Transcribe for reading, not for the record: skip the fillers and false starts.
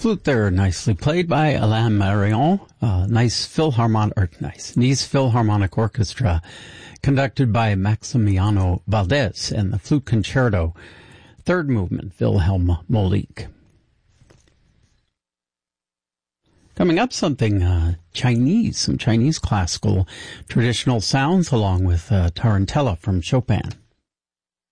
Flute there, nicely played by Alain Marion. Nice Nice Philharmonic Orchestra, conducted by Maximiano Valdez, and the Flute Concerto, third movement, Wilhelm Moleek. Coming up, something Chinese, some Chinese classical traditional sounds along with Tarantella from Chopin.